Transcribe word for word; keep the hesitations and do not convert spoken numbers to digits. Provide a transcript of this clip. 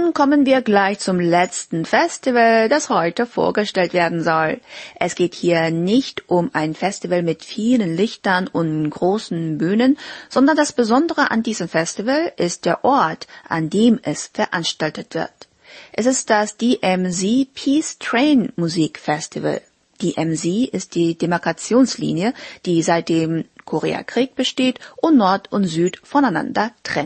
Nun kommen wir gleich zum letzten Festival, das heute vorgestellt werden soll. Es geht hier nicht um ein Festival mit vielen Lichtern und großen Bühnen, sondern das Besondere an diesem Festival ist der Ort, an dem es veranstaltet wird. Es ist das D M Z Peace Train Musik Festival. D M Z ist die Demarkationslinie, die seit dem Koreakrieg besteht und Nord und Süd voneinander trennt.